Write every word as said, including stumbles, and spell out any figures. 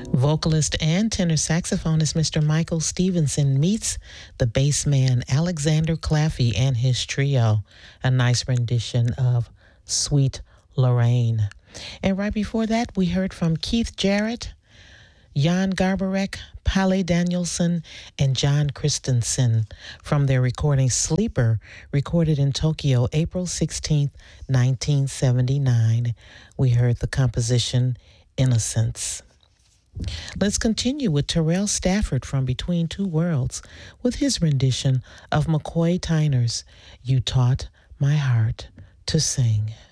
Vocalist and tenor saxophonist Mister Michael Stevenson meets the bass man Alexander Claffey and his trio. A nice rendition of Sweet Lorraine. And right before that, we heard from Keith Jarrett, Jan Garbarek, Palle Danielson, and John Christensen from their recording Sleeper, recorded in Tokyo April sixteenth, nineteen seventy-nine. We heard the composition Innocence. Let's continue with Terrell Stafford from Between Two Worlds with his rendition of McCoy Tyner's You Taught My Heart to Sing.